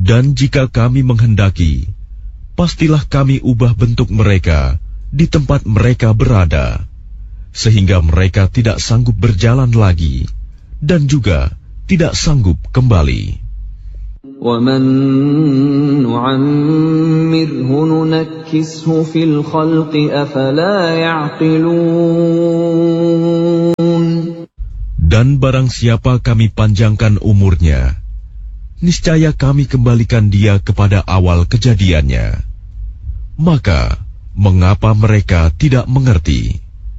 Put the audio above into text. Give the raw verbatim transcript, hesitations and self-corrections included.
Dan jika kami menghendaki, pastilah kami ubah bentuk mereka di tempat mereka berada, sehingga mereka tidak sanggup berjalan lagi, dan juga tidak sanggup kembali. وَمَن نُّعَمِّرْهُ نُنَكِّسْهُ فِي الْخَلْقِ أَفَلَا يَعْقِلُونَ. Dan barang siapa kami panjangkan umurnya, niscaya kami kembalikan dia kepada awal kejadiannya. Maka, mengapa mereka tidak mengerti?